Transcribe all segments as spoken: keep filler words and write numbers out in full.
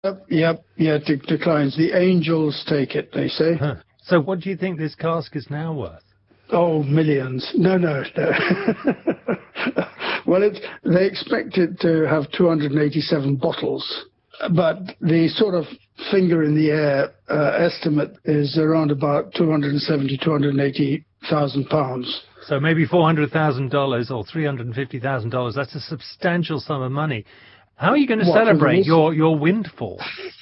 Yep, yep, yeah, it de- declines. The angels take it, they say. Huh. So what do you think this cask is now worth? Oh, millions. No, no, no. Well, it's, they expect it to have two hundred eighty-seven bottles, but the sort of finger in the air uh, estimate is around about two hundred seventy, two hundred eighty thousand pounds. So maybe four hundred thousand dollars or three hundred fifty thousand dollars. That's a substantial sum of money. How are you going to What, for the celebrate whiskey? your, your windfall?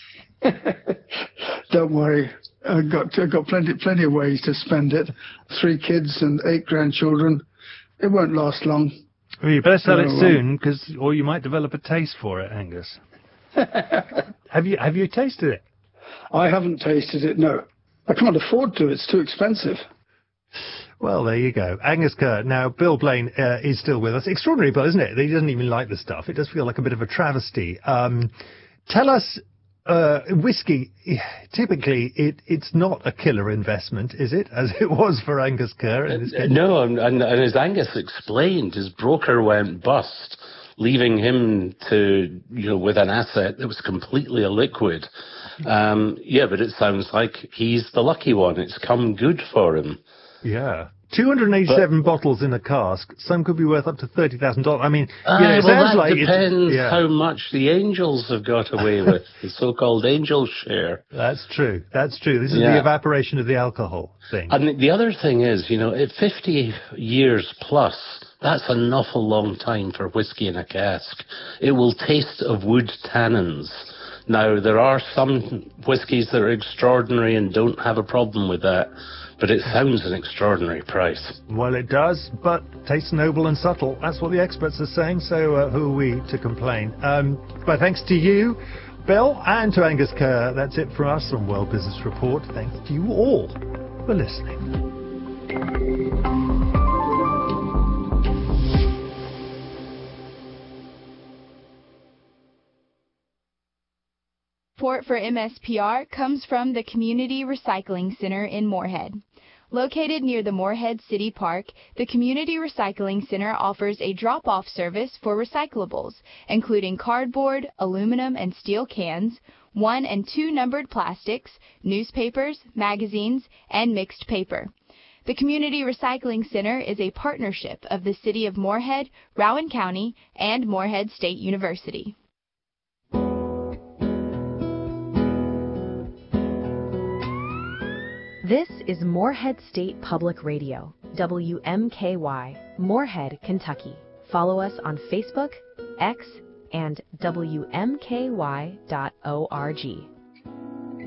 Don't worry. I've got, I've got plenty, plenty of ways to spend it. Three kids and eight grandchildren. It won't last long. Well, you better sell So, it um, soon, because or you might develop a taste for it, Angus. have you have you tasted it? I haven't tasted it, no. I can't afford to. It's too expensive. Well, there you go. Angus Kerr. Now, Bill Blaine uh, is still with us. Extraordinary, Bill, isn't it? He doesn't even like the stuff. It does feel like a bit of a travesty. Um, tell us, uh, whiskey, typically, it, it's not a killer investment, is it? As it was for Angus Kerr in this case? No, and, and as Angus explained, his broker went bust, leaving him to, you know, with an asset that was completely illiquid. Um, yeah, but it sounds like he's the lucky one. It's come good for him. Yeah. two hundred eighty-seven but, bottles in a cask. Some could be worth up to thirty thousand dollars. I mean, uh, you know, it well, sounds that like depends yeah. how much the angels have got away with, the so-called angel share. That's true. That's true. This is yeah. the evaporation of the alcohol thing. And the other thing is, you know, at fifty years plus, that's an awful long time for whiskey in a cask. It will taste of wood tannins. Now, there are some whiskies that are extraordinary and don't have a problem with that, but it sounds an extraordinary price. Well, it does, but tastes noble and subtle. That's what the experts are saying, so uh, who are we to complain? Um, but thanks to you, Bill, and to Angus Kerr. That's it for us on World Business Report. Thanks to you all for listening. Support for M S P R comes from the Community Recycling Center in Moorhead. Located near the Moorhead City Park, the Community Recycling Center offers a drop-off service for recyclables, including cardboard, aluminum and steel cans, one and two numbered plastics, newspapers, magazines, and mixed paper. The Community Recycling Center is a partnership of the City of Moorhead, Rowan County, and Moorhead State University. This is Moorhead State Public Radio, W M K Y, Moorhead, Kentucky. Follow us on Facebook, X, and W M K Y dot org.